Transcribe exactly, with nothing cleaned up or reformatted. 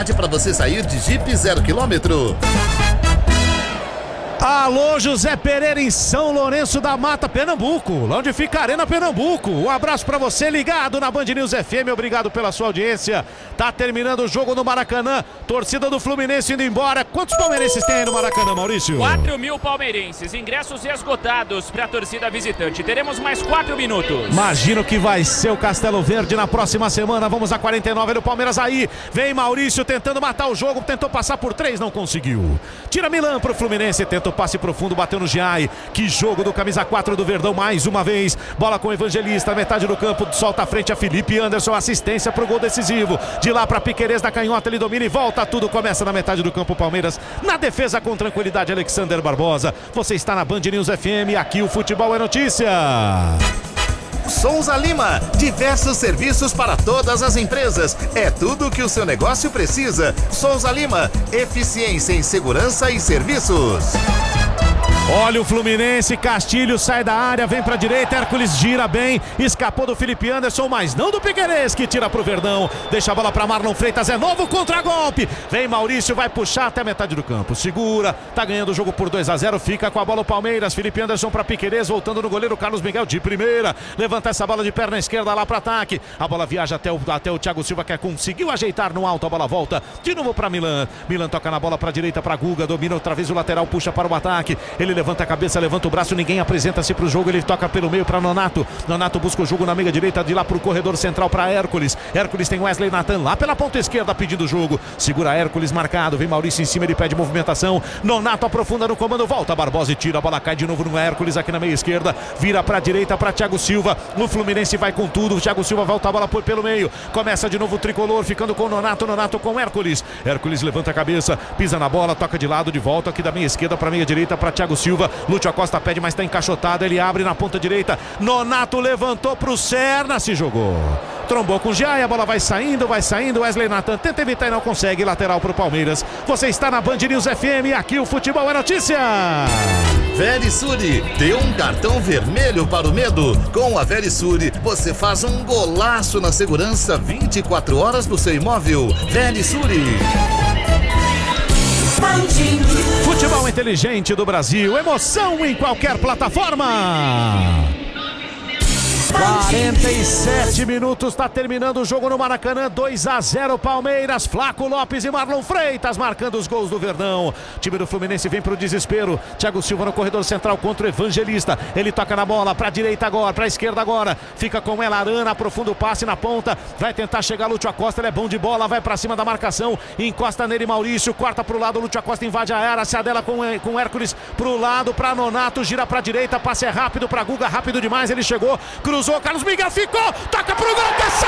qualidade para você sair de Jeep zero quilômetro. Alô, José Pereira em São Lourenço da Mata, Pernambuco, lá onde fica a Arena Pernambuco. Um abraço pra você ligado na Band News F M, obrigado pela sua audiência. Tá terminando o jogo no Maracanã, torcida do Fluminense indo embora. Quantos palmeirenses tem aí no Maracanã, Maurício? quatro mil palmeirenses, ingressos esgotados pra torcida visitante. Teremos mais quatro minutos. Imagino que vai ser o Castelo Verde na próxima semana. Vamos a quarenta e nove do Palmeiras aí. Vem Maurício tentando matar o jogo, tentou passar por três, não conseguiu. Tira Milan pro Fluminense, tenta o passe profundo, bateu no Giai. Que jogo do camisa quatro do Verdão mais uma vez. Bola com o Evangelista, metade do campo, solta a frente a Felipe Anderson, assistência pro gol decisivo. De lá pra Piquerez da canhota, ele domina e volta, tudo começa na metade do campo Palmeiras. Na defesa com tranquilidade, Alexander Barbosa. Você está na Band News F M, aqui o futebol é notícia. Souza Lima, diversos serviços para todas as empresas. É tudo o que o seu negócio precisa. Souza Lima, eficiência em segurança e serviços. Olha o Fluminense, Castilho sai da área, vem pra direita, Hércules gira bem, escapou do Felipe Anderson, mas não do Piquerez, que tira pro Verdão, deixa a bola pra Marlon Freitas, é novo contra-golpe, vem Maurício, vai puxar até a metade do campo, segura, tá ganhando o jogo por dois a zero, fica com a bola o Palmeiras, Felipe Anderson pra Piquerez, voltando no goleiro Carlos Miguel de primeira, levanta essa bola de perna esquerda lá pra ataque, a bola viaja até o, até o Thiago Silva, que conseguiu ajeitar no alto, a bola volta, de novo pra Milan, Milan toca na bola pra direita pra Guga, domina outra vez o lateral, puxa para o ataque, ele levanta a cabeça, levanta o braço, ninguém apresenta-se pro jogo, ele toca pelo meio para Nonato, Nonato busca o jogo na meia direita, de lá pro corredor central para Hércules, Hércules tem Wesley Nathan lá pela ponta esquerda pedindo o jogo, segura Hércules marcado, vem Maurício em cima, ele pede movimentação, Nonato aprofunda no comando, volta Barbosa e tira, a bola cai de novo no Hércules aqui na meia esquerda, vira pra direita para Thiago Silva, o Fluminense vai com tudo, o Thiago Silva volta a bola por pelo meio, começa de novo o tricolor, ficando com Nonato, Nonato com Hércules, Hércules levanta a cabeça, pisa na bola, toca de lado, de volta aqui da meia esquerda para meia direita para Thiago Silva, Lúcio Acosta pede, mas está encaixotado, ele abre na ponta direita, Nonato levantou pro Serna, se jogou, trombou com o Giai, a bola vai saindo, vai saindo, Wesley Nathan tenta evitar e não consegue, lateral pro Palmeiras. Você está na Band News F M, aqui o futebol é notícia. Verisure, dê um cartão vermelho para o medo. Com a Verisure, você faz um golaço na segurança vinte e quatro horas do seu imóvel. Verisure. Futebol inteligente do Brasil, emoção em qualquer plataforma. quarenta e sete minutos, está terminando o jogo no Maracanã, dois a zero Palmeiras, Flaco Lopes e Marlon Freitas marcando os gols do Verdão. O time do Fluminense vem pro desespero, Thiago Silva no corredor central contra o Evangelista, ele toca na bola pra direita agora, pra esquerda agora, fica com ela Arana, aprofunda o passe na ponta, vai tentar chegar Lúcio Acosta, ele é bom de bola, vai pra cima da marcação, encosta nele Maurício, corta pro lado, Lúcio Acosta invade a área, se adela com, com Hércules pro lado, pra Nonato, gira pra direita, passe é rápido pra Guga, rápido demais, ele chegou, cruzou, Carlos Miguel ficou, toca pro gol, que